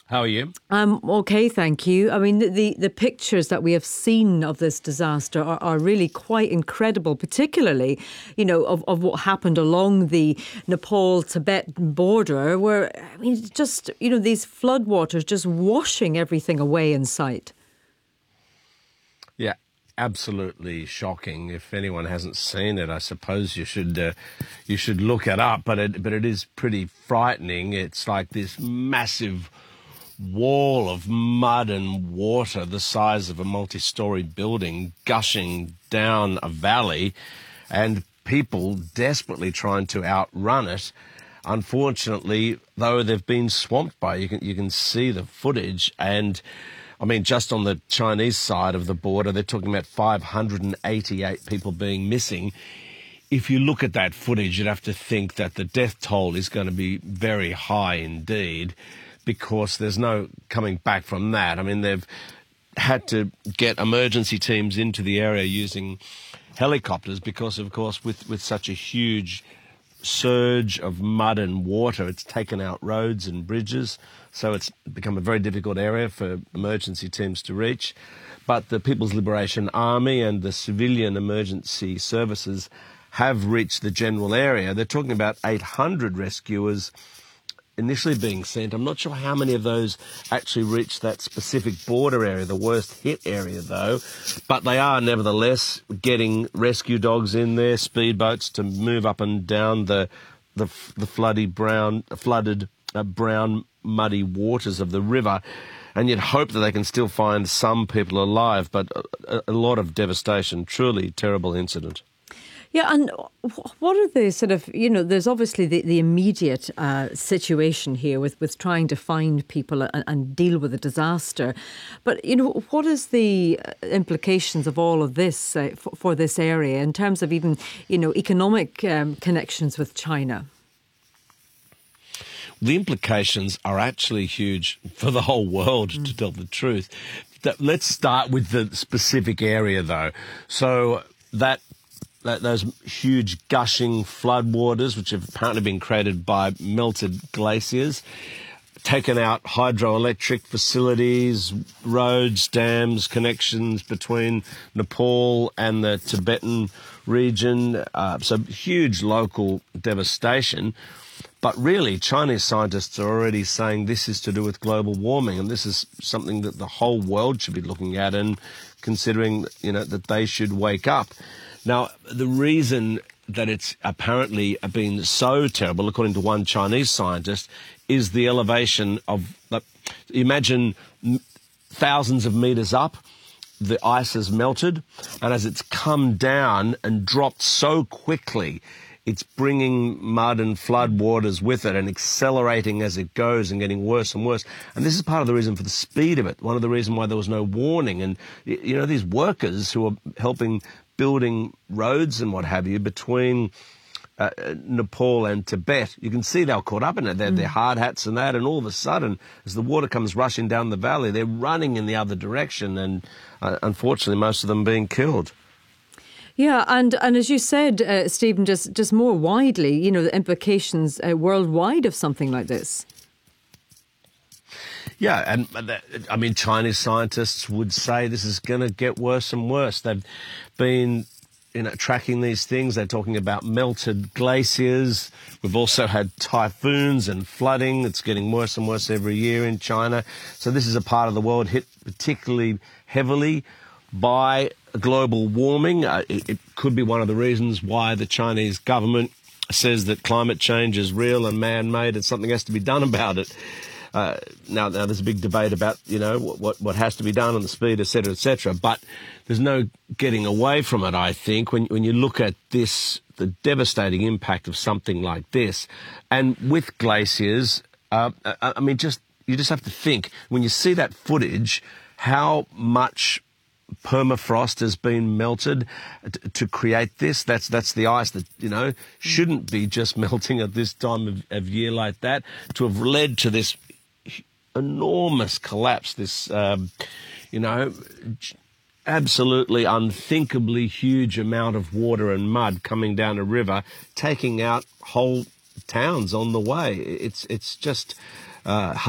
How are you? Okay, thank you. I mean, the pictures that we have seen of this disaster are really quite incredible, particularly, of what happened along the Nepal-Tibet border, where, I mean, just, these floodwaters just washing everything away in sight. Yeah, absolutely shocking. If anyone hasn't seen it, I suppose you should look it up. But it is pretty frightening. It's like this massive wall of mud and water the size of a multi-story building gushing down a valley, and people desperately trying to outrun it. Unfortunately, though, they've been swamped by it. You can see the footage, and I mean, just on the Chinese side of the border, they're talking about 588 people being missing. If you look at that footage, you'd have to think that the death toll is going to be very high indeed, because there's no coming back from that. I mean, they've had to get emergency teams into the area using helicopters because, of course, with such a huge surge of mud and water, it's taken out roads and bridges. So it's become a very difficult area for emergency teams to reach. But the People's Liberation Army and the civilian emergency services have reached the general area. They're talking about 800 rescuers initially being sent. I'm not sure how many of those actually reached that specific border area, the worst hit area though, but they are nevertheless getting rescue dogs in there, speedboats to move up and down the flooded brown muddy waters of the river, and you'd hope that they can still find some people alive, but a lot of devastation. Truly terrible incident. Yeah, and what are the sort of, there's obviously the immediate situation here with trying to find people and deal with the disaster. But, what is the implications of all of this for this area in terms of even, economic connections with China? The implications are actually huge for the whole world, to tell the truth. Let's start with the specific area, though. So those huge gushing floodwaters, which have apparently been created by melted glaciers, taken out hydroelectric facilities, roads, dams, connections between Nepal and the Tibetan region. So huge local devastation. But really, Chinese scientists are already saying this is to do with global warming, and this is something that the whole world should be looking at and considering, that they should wake up. Now, the reason that it's apparently been so terrible, according to one Chinese scientist, is the elevation of, imagine thousands of meters up, the ice has melted, and as it's come down and dropped so quickly, it's bringing mud and flood waters with it and accelerating as it goes and getting worse and worse. And this is part of the reason for the speed of it, one of the reasons why there was no warning. And, these workers who are helping building roads and what have you between Nepal and Tibet, you can see they're caught up in it. They're hard hats and that, and all of a sudden, as the water comes rushing down the valley, they're running in the other direction, and unfortunately, most of them being killed. Yeah, and as you said, Stephen, just more widely, the implications worldwide of something like this. Yeah, and Chinese scientists would say this is going to get worse and worse. They've been, tracking these things. They're talking about melted glaciers. We've also had typhoons and flooding. It's getting worse and worse every year in China. So this is a part of the world hit particularly heavily by global warming. It could be one of the reasons why the Chinese government says that climate change is real and man-made and something has to be done about it. Now there's a big debate about, what has to be done and the speed, et cetera, but there's no getting away from it, I think, when you look at this, the devastating impact of something like this. And with glaciers, you just have to think, when you see that footage, how much permafrost has been melted to create this. That's the ice that, shouldn't be just melting at this time of year like that, to have led to this enormous collapse, this, absolutely unthinkably huge amount of water and mud coming down a river, taking out whole towns on the way. It's just